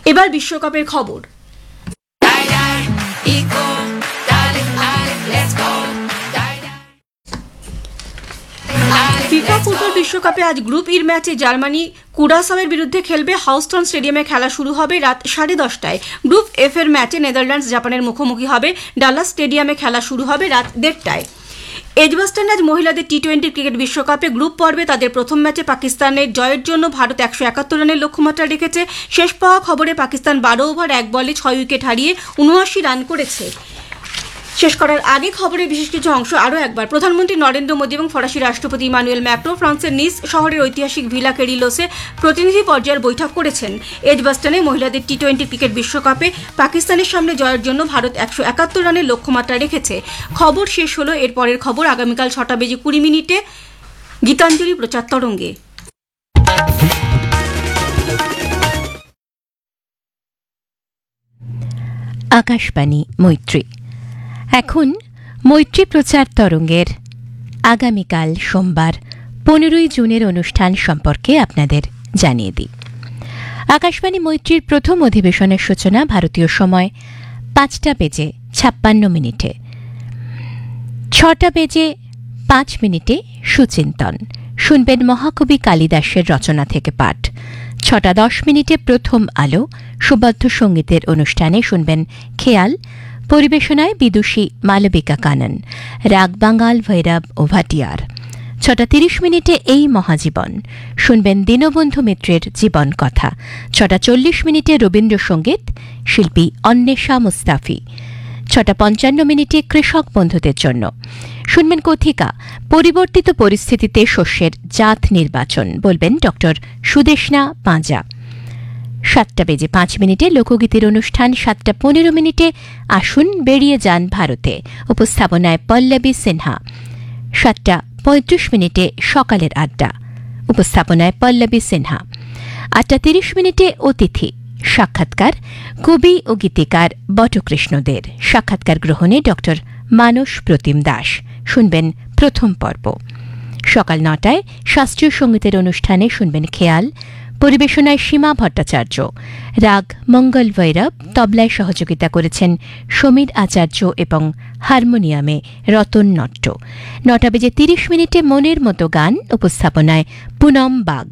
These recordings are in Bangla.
এবার বিশ্বকাপের খবর। ফিফা ফুটবল বিশ্বকাপে আজ গ্রুপ ইর ম্যাচে জার্মানি কুরাসাওয়ের বিরুদ্ধে খেলবে। হাউস্টন স্টেডিয়ামে খেলা শুরু হবে রাত 10:30টায়। গ্রুপ এফ এর ম্যাচে নেদারল্যান্ডস জাপানের মুখোমুখি হবে। ডালাস স্টেডিয়ামে খেলা শুরু হবে রাত 1:30টায়। এজবাস্টনে আজ মহিলাদের টি-20 ক্রিকেট বিশ্বকাপে গ্রুপ পর্বে তাদের প্রথম ম্যাচে পাকিস্তানের জয়ের জন্য ভারত 171 রানের লক্ষ্যমাত্রা রেখেছে। শেষ পাওয়া খবরে পাকিস্তান 12 ওভার 1 বলে 6 উইকেট হারিয়ে 79 রান করেছে। শেষ করার আগে খবরের বিশেষ কিছু অংশ আরও একবার। প্রধানমন্ত্রী নরেন্দ্র মোদী এবং ফরাসি রাষ্ট্রপতি ইমানুয়েল ম্যাক্রো ফ্রান্সের নিস শহরের ঐতিহাসিক ভিলা কেরিলোসে প্রতিনিধি পর্যায়ের বৈঠক করেছেন। এজবাস্টনে মহিলাদের টি-20 ক্রিকেট বিশ্বকাপে পাকিস্তানের সামনে জয়ের জন্য ভারত 171 রানের লক্ষ্যমাত্রা রেখেছে। খবর শেষ হলো। এর পরের খবর আগামীকাল 6:20 গীতাঞ্জলি প্রচার তরঙ্গে। আকাশবাণী মৈত্রী। এখন মৈত্রী প্রচার তরঙ্গের আগামীকাল সোমবার 15 জুনের অনুষ্ঠান সম্পর্কে আপনাদের জানিয়ে দিই। আকাশবাণী মৈত্রীর প্রথম অধিবেশনের সূচনা ভারতীয় সময় 5:56 6:05 সুচিন্তন শুনবেন মহাকবি কালিদাসের রচনা থেকে পাঠ। 6:10 প্রথম আলো সুবদ্ধ সঙ্গীতের অনুষ্ঠানে শুনবেন খেয়াল, পরিবেশনায় বিদুষী মালবিকা কানন, রাগ বাঙ্গাল ভৈরব ও ভাটিয়ার। 6:30 এই মহাজীবন শুনবেন দীনবন্ধু মিত্রের জীবন কথা। 6:40 রবীন্দ্রসঙ্গীত, শিল্পী অন্বেষা মুস্তাফি। 6:55 কৃষক বন্ধুদের জন্য শুনবেন কথিকা, পরিবর্তিত পরিস্থিতিতে শস্যের জাত নির্বাচন, বলবেন ডক্টর সুদেষ্ণা পাঁজা। 7:05 লোকগীতির অনুষ্ঠান। 7:15 আসুন বেরিয়ে যান ভারতে, উপস্থাপনায় পল্লবী সিনহা। 7:35 সকালের আড্ডা, উপস্থাপনায় পল্লবী সিনহা। 8:30 অতিথি সাক্ষাৎকার, কবি ও গীতিকার বটকৃষ্ণদের। সাক্ষাৎকার গ্রহণে ডক্টর মানস প্রতিম দাস। শুনবেন প্রথম পর্ব। সকাল 9টায় শাস্ত্রীয় সঙ্গীতের অনুষ্ঠানে শুনবেন খেয়াল, পরিবেশনায় সীমা ভট্টাচার্য। রাগ মঙ্গল ভৈরব, তবলায় সহযোগিতা করেছেন সমীর আচার্য এবং হারমোনিয়ামে রতন নট্ট। 9:30 মনের মতো গান, উপস্থাপনায় পুনম বাগ।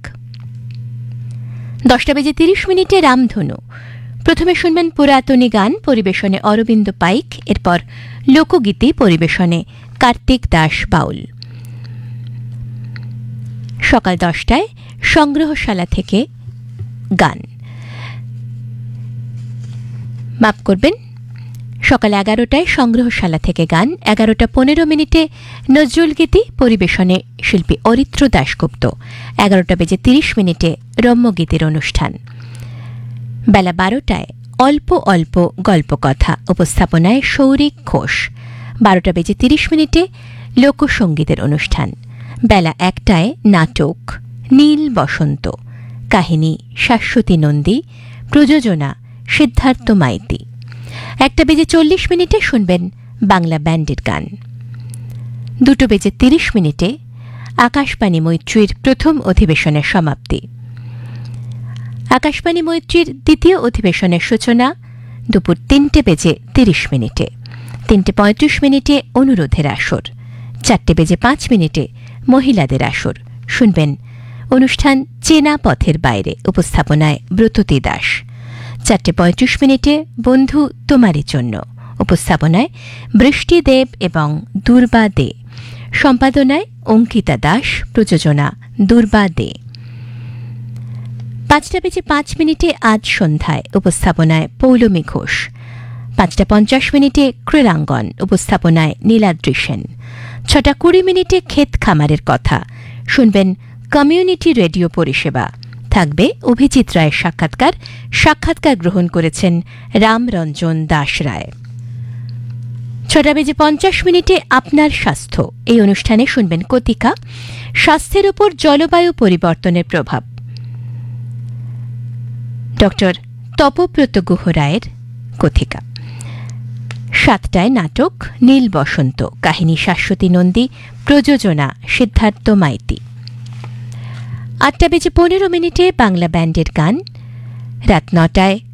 10:30 রামধনু। প্রথমে শুনবেন পুরাতনী গান, পরিবেশনে অরবিন্দ পাইক। এরপর লোকগীতি, পরিবেশনে কার্তিক দাস বাউল। সকাল 10টায় সংগ্রহশালা থেকে গান, মাফ করবেন, সকাল 11টায় সংগ্রহশালা থেকে গান। 11:15 নজরুল গীতি, পরিবেশনে শিল্পী অরিত্র দাশগুপ্ত। 11:30 রম্যগীতির অনুষ্ঠান। বেলা 12টায় অল্প অল্প গল্পকথা, উপস্থাপনায় সৌরিক ঘোষ। 12:30 লোকসঙ্গীতের অনুষ্ঠান। বেলা 1টায় নাটক নীল বসন্ত, কাহিনী শাশ্বতী নন্দী, প্রযোজনা সিদ্ধার্থ মাইতি। 1:40 শুনবেন বাংলা ব্যান্ডের গান। 2:30 আকাশবাণী মৈত্রীর প্রথম অধিবেশনের সমাপ্তি। আকাশবাণী মৈত্রীর দ্বিতীয় অধিবেশনের সূচনা দুপুর 3:30। 3:35 অনুরোধের আসর। 4:05 মহিলাদের আসর। শুনবেন অনুষ্ঠান চেনা পথের বাইরে, উপস্থাপনায় ব্রততী দাস। 4:35 বন্ধু তোমারই জন্য, উপস্থাপনায় বৃষ্টি দেব এবং দুর্বা দে। সম্পাদনায় অঙ্কিতা দাস, প্রযোজনা দুর্বা দে। 5:05 আজ সন্ধ্যায়, উপস্থাপনায় পৌলমী ঘোষ। 5:50 ক্রীড়াঙ্গন, উপস্থাপনায় নীলাদ্রি সেন। 6:20 ক্ষেত খামারের কথা, শুনবেন কমিউনিটি রেডিও পরিষেবা। থাকবে অভিজিৎ রায়ের সাক্ষাৎকার। সাক্ষাৎকার গ্রহণ করেছেন রামরঞ্জন দাস রায়। 6:50 আপনার স্বাস্থ্য, এই অনুষ্ঠানে শুনবেন কথিকা, স্বাস্থ্যের উপর জলবায়ু পরিবর্তনের প্রভাব, ডক্টর তপব্রত গুহ রায়ের কথিকা। 7টায় নাটক নীল বসন্ত, কাহিনী শাশ্বতী নন্দী, প্রযোজনা সিদ্ধার্থ মাইতি। 8:15 বাংলা ব্যান্ডের গান। রাত 9টায়